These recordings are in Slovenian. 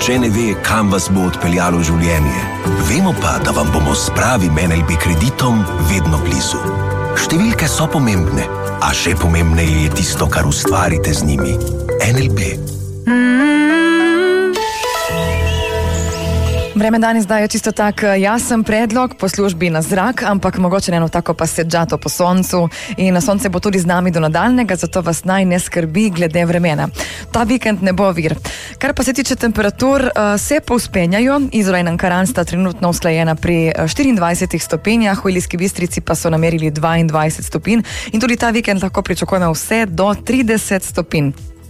Nihče ne ve, kam vas bo odpeljalo življenje. Vemo pa, da vam bomo s pravim NLB kreditom vedno blizu. Številke so pomembne, a še pomembneje je tisto, kar ustvarite z njimi. NLB. Vreme danes daje čisto tak jasen predlog po službi na zrak, ampak mogoče eno tako pa sedžato po soncu in na sonce bo tudi z nami do nadaljnega, zato vas naj ne skrbi glede vremena. Ta vikend ne bo vir. Kar pa se tiče temperatur, se povzpenjajo. Izola in Ankaran sta trenutno usklajena pri 24 stopinjah, v Ilirski Bistrici pa so namerili 22 stopinj in tudi ta vikend lahko pričakujemo vse do 30 stopinj.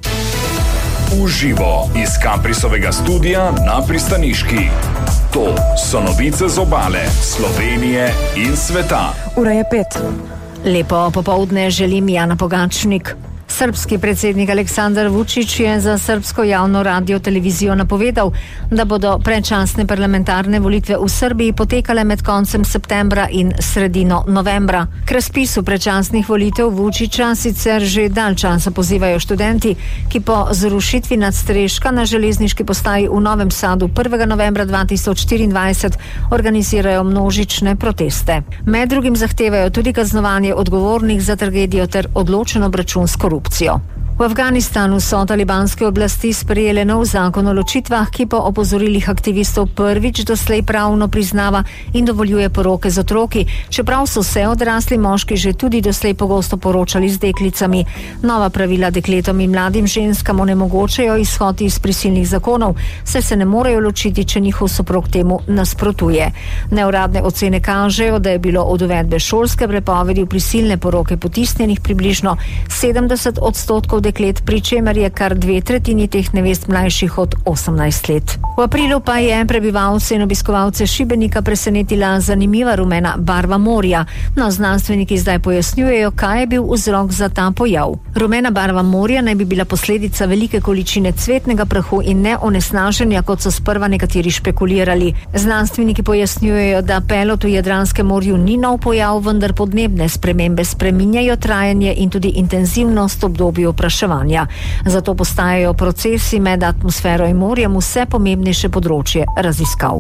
Uživo iz Kaprisovega studia na Pristaniški. To so novice z obale, Slovenije in sveta. Ura je 5. Lepo popoldne želim Jana Pogačnik. Srbski predsednik Aleksandar Vučić je za srbsko javno radio televizijo napovedal, da bodo predčasne parlamentarne volitve v Srbiji potekale med koncem septembra in sredino novembra. K razpisu predčasnih volitev Vučića sicer že dalj časa pozivajo študenti, ki po zrušitvi nadstreška na železniški postaji v Novem Sadu 1. novembra 2024 organizirajo množične proteste. Med drugim zahtevajo tudi kaznovanje odgovornih za tragedijo ter odločen obračun s korupcijo. V Afganistanu so talibanske oblasti sprejele nov zakon o ločitvah, ki po opozorilih aktivistov prvič doslej pravno priznava in dovoljuje poroke z otroki, čeprav so se odrasli moški že tudi doslej pogosto poročali z deklicami. Nova pravila dekletom in mladim ženskam onemogočajo izhod iz prisilnih zakonov, saj se ne morejo ločiti, če njihov soprog temu nasprotuje. Neuradne ocene kažejo, da je bilo od uvedbe šolske prepovedi v prisilne poroke potisnjenih približno 70% deklet, pri čemer je kar 2/3 teh nevest mlajših od 18 let. V aprilu pa je prebivalce in obiskovalce Šibenika presenetila zanimiva rumena barva morja. No, znanstveniki zdaj pojasnjujejo, kaj je bil vzrok za ta pojav. Rumena barva morja naj bi bila posledica velike količine cvetnega prahu in ne onesnaženja, kot so sprva nekateri špekulirali. Znanstveniki pojasnjujejo, da pelot v Jadranskem morju ni nov pojav, vendar podnebne spremembe spreminjajo trajanje in tudi intenzivnost obdobja opraševanja. Zato postajajo procesi med atmosfero in morjem vse pomembnejše področje raziskav.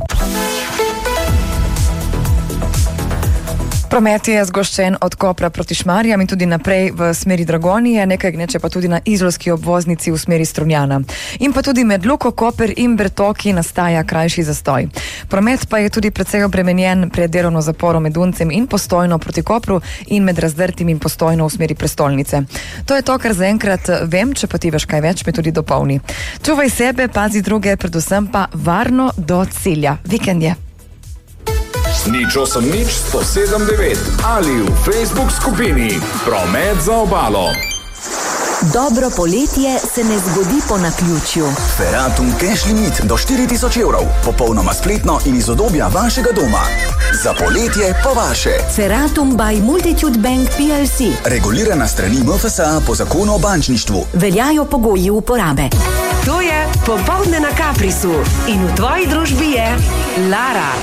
Promet je zgoščen od Kopra proti Šmarjam in tudi naprej v smeri Dragonije, nekaj gneče pa tudi na izolski obvoznici v smeri Strunjana. In pa tudi med Luko Koper in Bertoki nastaja krajši zastoj. Promet pa je tudi precej obremenjen pred delovno zaporo med Uncem in Postojno proti Kopru in med Razdrtim in Postojno v smeri prestolnice. To je to, kar zaenkrat vem, če pa ti veš kaj več, me tudi dopolni. Čuvaj sebe, pazi druge, predvsem pa varno do cilja. Vikend je. Nič 107.9 ali v Facebook skupini Promet za obalo. Dobro poletje se ne zgodi po naključju. Feratum cash limit do 4000 evrov, popolnoma spletno in iz udobja vašega doma. Za poletje po vaše. Feratum by Multitude Bank PLC. Regulirana strani MFSA po zakonu o bančništvu. Veljajo pogoji uporabe. To je Popoldne na Kaprisu in v tvoji družbi je Lara.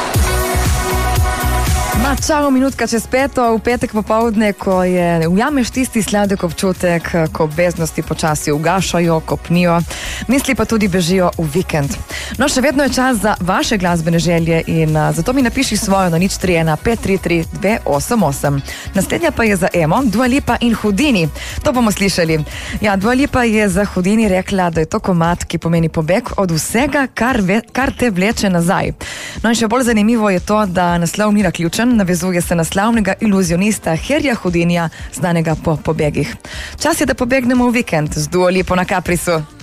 Čau, minutka čez 5, v petek popoldne, ko je ujameš tisti sladek občutek, ko obveznosti počasi ugašajo, kopnijo, misli pa tudi bežijo v vikend. No, še vedno je čas za vaše glasbene želje in zato mi napiši svojo na 031 533 288. Naslednja pa je za Emo, Dua Lipa in Houdini. To bomo slišali. Ja, Dua Lipa je za Houdini rekla, da je to komad, ki pomeni pobeg od vsega, kar te vleče nazaj. No in še bolj zanimivo je to, da naslov ni naključen, navezuje se na slavnega iluzionista Herja Houdinija, znanega po pobegih. Čas je, da pobegnemo v vikend z Duo Lipo na Kaprisu.